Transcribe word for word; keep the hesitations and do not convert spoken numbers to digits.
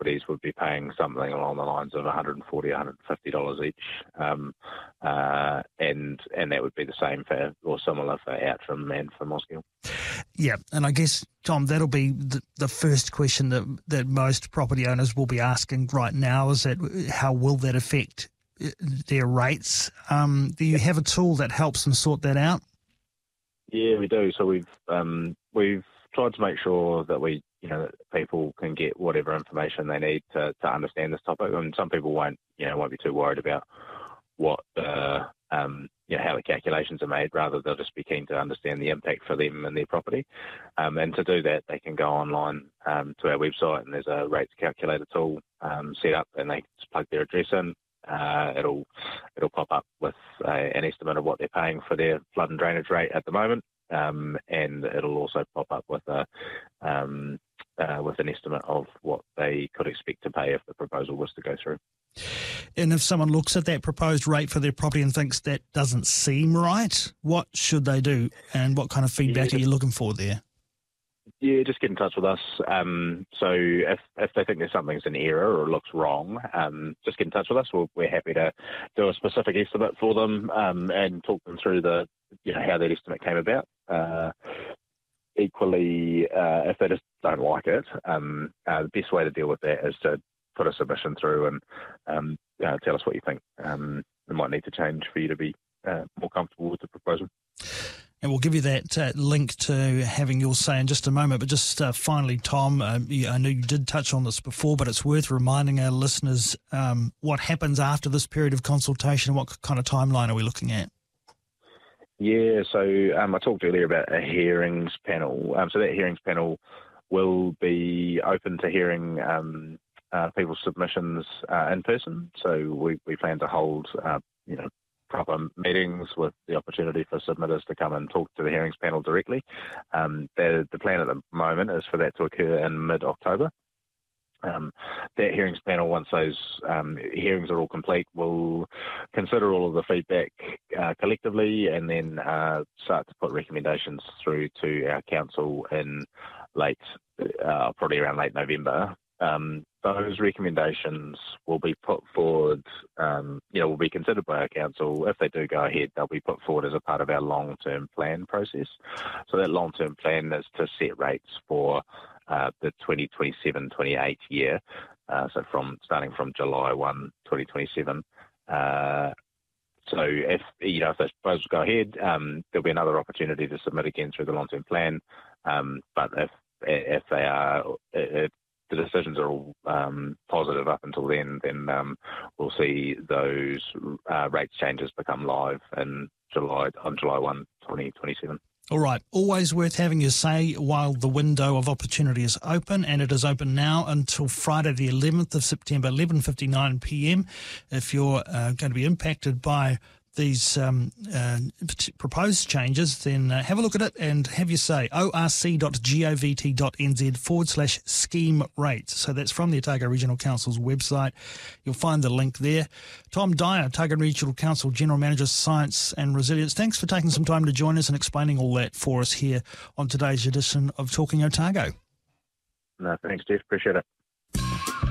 properties would be paying something along the lines of one hundred forty dollars, one hundred fifty dollars each, um, uh, and and that would be the same for, or similar for Outram and for Mosgiel. Yeah, and I guess, Tom, that'll be the, the first question that that most property owners will be asking right now, is that how will that affect their rates? Um, do you have a tool that helps them sort that out? Yeah, we do. So we've um, we've tried to make sure that we, you know, that people can get whatever information they need to, to understand this topic. And some people won't, you know, won't be too worried about what the, um, you know, how the calculations are made. Rather, they'll just be keen to understand the impact for them and their property. Um, and to do that, they can go online um, to our website, and there's a rates calculator tool um, set up, and they just plug their address in. Uh, it'll it'll pop up with uh, an estimate of what they're paying for their flood and drainage rate at the moment, um, and it'll also pop up with a um, uh, with an estimate of what they could expect to pay if the proposal was to go through. And if someone looks at that proposed rate for their property and thinks that doesn't seem right, what should they do, and what kind of feedback yeah, are you looking for there? Yeah, just get in touch with us. Um, so if if they think there's something's in error or looks wrong, um, just get in touch with us. We're, we're happy to do a specific estimate for them um, and talk them through the, you know, how that estimate came about. Uh, equally, uh, if they just don't like it, um, uh, the best way to deal with that is to put a submission through and um, uh, tell us what you think. Um, it might need to change for you to be uh, more comfortable with the proposal. And we'll give you that uh, link to having your say in just a moment. But just uh, finally, Tom, uh, I know you did touch on this before, but it's worth reminding our listeners um, what happens after this period of consultation. What kind of timeline are we looking at? Yeah, so um, I talked earlier about a hearings panel. Um, so that hearings panel will be open to hearing um, uh, people's submissions uh, in person. So we, we plan to hold, uh, you know, proper meetings with the opportunity for submitters to come and talk to the hearings panel directly. Um, the, the plan at the moment is for that to occur in mid-October. Um, that hearings panel, once those um, hearings are all complete, will consider all of the feedback uh, collectively and then uh, start to put recommendations through to our council in late, uh, probably around late November. Um, those recommendations will be put forward, um, you know, will be considered by our council. If they do go ahead, they'll be put forward as a part of our long-term plan process. So that long-term plan is to set rates for uh, the twenty twenty-seven twenty-eight year, uh, so from starting from July first, twenty twenty-seven. Uh, so if, you know, if those proposals go ahead, um, there'll be another opportunity to submit again through the long-term plan. Um, but if if they are, if the decisions are all um, positive up until then, then um, we'll see those uh, rates changes become live in July on July first, twenty twenty-seven. All right. Always worth having your say while the window of opportunity is open, and it is open now until Friday the eleventh of September, eleven fifty-nine p m. If you're uh, going to be impacted by these um, uh, proposed changes, then uh, have a look at it and have your say. orc.govt.nz forward slash scheme rates. So that's from the Otago Regional Council's website. You'll find the link there. Tom Dyer, Otago Regional Council General Manager, Science and Resilience. Thanks for taking some time to join us and explaining all that for us here on today's edition of Talking Otago. No, thanks, Jeff. Appreciate it.